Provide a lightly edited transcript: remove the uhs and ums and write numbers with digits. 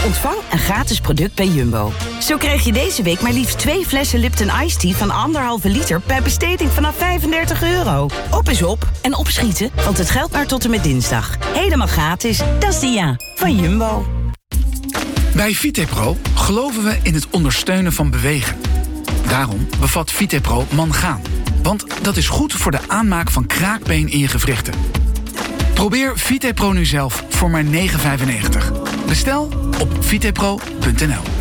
Ontvang een gratis product bij Jumbo. Zo krijg je deze week maar liefst 2 flessen Lipton Iced Tea van 1,5 liter... bij besteding vanaf €35. Op is op en opschieten, want het geldt maar tot en met dinsdag. Helemaal gratis, dat is de van Jumbo. Bij Vitepro geloven we in het ondersteunen van bewegen. Daarom bevat Vitepro mangaan. Want dat is goed voor de aanmaak van kraakbeen in je gewrichten. Probeer Vitepro nu zelf voor maar €9,95. Bestel op vitepro.nl.